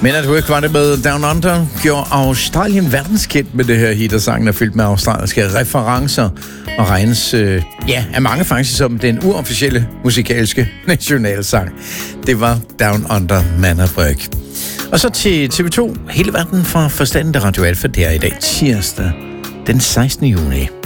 Men at Work var det med Down Under, gjorde Australien verdenskendt med det her hit, og sangen er fyldt med australske referencer, og regnes af mange faktisk som den uofficielle musikalske nationalsang. Det var Down Under Man at Work. Og så til TV2, hele verden fra forstanden af Radio Alfa, der i dag tirsdag den 16. juni.